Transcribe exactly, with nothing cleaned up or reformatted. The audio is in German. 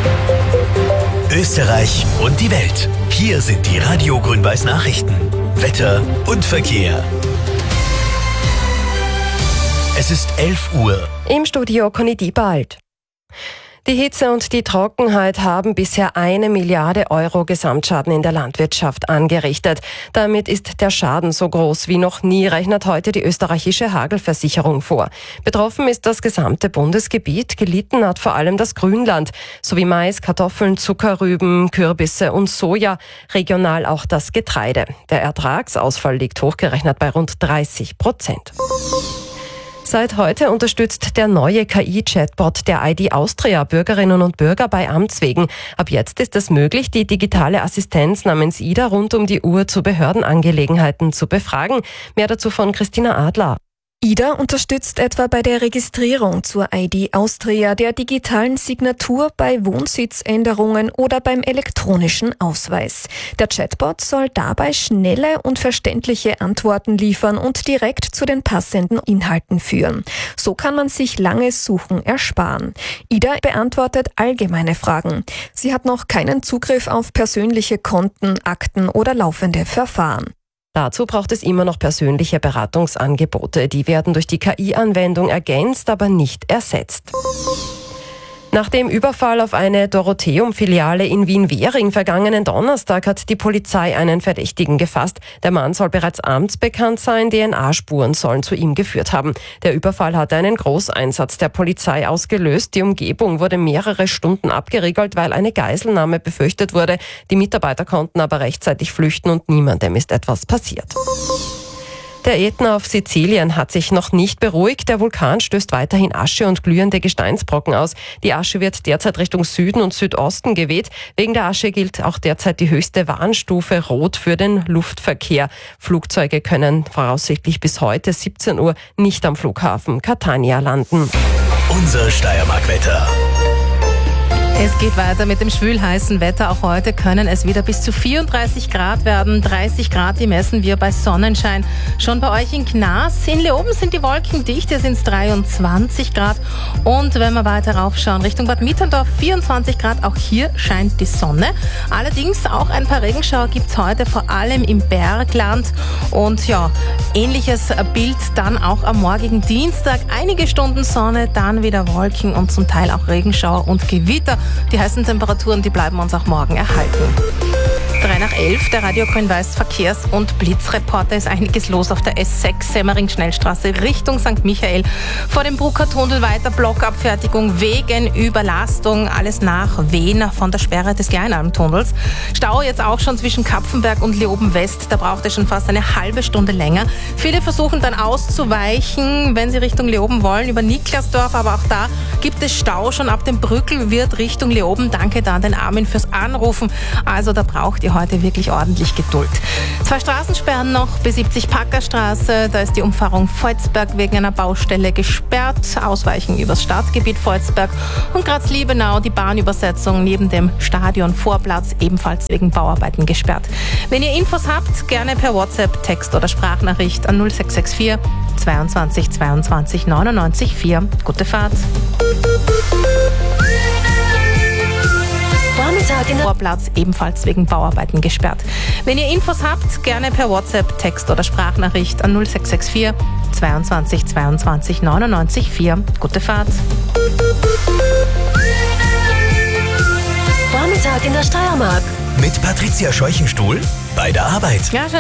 Österreich und die Welt. Hier sind die Radio Grün-Weiß Nachrichten. Wetter und Verkehr. Es ist elf Uhr. Im Studio Conny Diebald. Die Hitze und die Trockenheit haben bisher eine Milliarde Euro Gesamtschaden in der Landwirtschaft angerichtet. Damit ist der Schaden so groß wie noch nie, rechnet heute die österreichische Hagelversicherung vor. Betroffen ist das gesamte Bundesgebiet, gelitten hat vor allem das Grünland, sowie Mais, Kartoffeln, Zuckerrüben, Kürbisse und Soja, regional auch das Getreide. Der Ertragsausfall liegt hochgerechnet bei rund dreißig Prozent. Seit heute unterstützt der neue K I-Chatbot der I D Austria Bürgerinnen und Bürger bei Amtswegen. Ab jetzt ist es möglich, die digitale Assistenz namens Ida rund um die Uhr zu Behördenangelegenheiten zu befragen. Mehr dazu von Christina Adler. Ida unterstützt etwa bei der Registrierung zur I D Austria, der digitalen Signatur, bei Wohnsitzänderungen oder beim elektronischen Ausweis. Der Chatbot soll dabei schnelle und verständliche Antworten liefern und direkt zu den passenden Inhalten führen. So kann man sich langes Suchen ersparen. Ida beantwortet allgemeine Fragen. Sie hat noch keinen Zugriff auf persönliche Konten, Akten oder laufende Verfahren. Dazu braucht es immer noch persönliche Beratungsangebote. Die werden durch die K I-Anwendung ergänzt, aber nicht ersetzt. Nach dem Überfall auf eine Dorotheum-Filiale in Wien-Währing vergangenen Donnerstag hat die Polizei einen Verdächtigen gefasst. Der Mann soll bereits amtsbekannt sein, D N A-Spuren sollen zu ihm geführt haben. Der Überfall hatte einen Großeinsatz der Polizei ausgelöst. Die Umgebung wurde mehrere Stunden abgeriegelt, weil eine Geiselnahme befürchtet wurde. Die Mitarbeiter konnten aber rechtzeitig flüchten und niemandem ist etwas passiert. Der Ätna auf Sizilien hat sich noch nicht beruhigt. Der Vulkan stößt weiterhin Asche und glühende Gesteinsbrocken aus. Die Asche wird derzeit Richtung Süden und Südosten geweht. Wegen der Asche gilt auch derzeit die höchste Warnstufe Rot für den Luftverkehr. Flugzeuge können voraussichtlich bis heute siebzehn Uhr nicht am Flughafen Catania landen. Unser Steiermark-Wetter. Es geht weiter mit dem schwülheißen Wetter. Auch heute können es wieder bis zu vierunddreißig Grad werden. dreißig Grad, die messen wir bei Sonnenschein. Schon bei euch in Gnas. In Leoben sind die Wolken dicht, hier sind es dreiundzwanzig Grad. Und wenn wir weiter raufschauen, Richtung Bad Mitterndorf, vierundzwanzig Grad. Auch hier scheint die Sonne. Allerdings auch ein paar Regenschauer gibt es heute, vor allem im Bergland. Und ja, ähnliches Bild dann auch am morgigen Dienstag. Einige Stunden Sonne, dann wieder Wolken und zum Teil auch Regenschauer und Gewitter. Die heißen Temperaturen, die bleiben uns auch morgen erhalten. Drei nach elf, der Radio Grün-Weiß Verkehrs- und Blitzreporter. Ist einiges los auf der S sechs Semmering-Schnellstraße Richtung Sankt Michael. Vor dem Brucker-Tunnel weiter Blockabfertigung wegen Überlastung. Alles nach Wien von der Sperre des Kleinalmtunnels. Stau jetzt auch schon zwischen Kapfenberg und Leoben West. Da braucht es schon fast eine halbe Stunde länger. Viele versuchen dann auszuweichen, wenn sie Richtung Leoben wollen, über Niklasdorf. Aber auch da gibt es Stau schon ab dem Brückelwirt Richtung Leoben. Danke da an den Armin fürs Anrufen. Also da braucht ihr heute wirklich ordentlich Geduld. Zwei Straßensperren noch, B siebzig Packerstraße, da ist die Umfahrung Volzberg wegen einer Baustelle gesperrt. Ausweichen übers Stadtgebiet Volzberg und Graz-Liebenau, die Bahnübersetzung neben dem Stadionvorplatz ebenfalls wegen Bauarbeiten gesperrt. Wenn ihr Infos habt, gerne per WhatsApp, Text oder Sprachnachricht an null sechs sechs vier zweiundzwanzig zweiundzwanzig neunundneunzig vier. Gute Fahrt. Vormittag in der Vorplatz ebenfalls wegen Bauarbeiten gesperrt. Wenn ihr Infos habt, gerne per WhatsApp, Text oder Sprachnachricht an null sechs sechs vier zweiundzwanzig zweiundzwanzig neunundneunzig vier. Gute Fahrt. Vormittag in der Steiermark. Mit Patricia Scheuchenstuhl bei der Arbeit. Ja,